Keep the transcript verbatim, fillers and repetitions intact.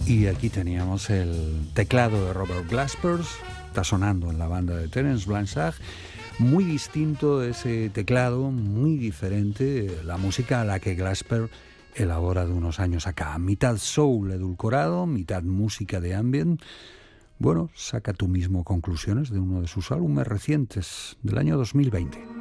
Y aquí teníamos el teclado de Robert Glasper, está sonando en la banda de Terence Blanchard. Muy distinto ese teclado, muy diferente la música a la que Glasper elabora de unos años acá. Mitad soul edulcorado, mitad música de ambient. Bueno, saca tú mismo conclusiones de uno de sus álbumes recientes del año dos mil veinte.